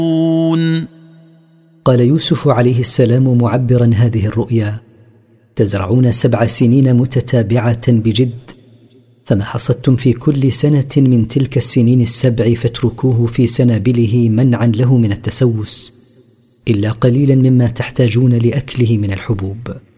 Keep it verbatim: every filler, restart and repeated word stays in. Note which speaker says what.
Speaker 1: قال يوسف عليه السلام معبرا هذه الرؤيا: تزرعون سبع سنين متتابعة بجد، فما حصدتم في كل سنة من تلك السنين السبع فاتركوه في سنابله منعا له من التسوس، إلا قليلا مما تحتاجون لأكله من الحبوب.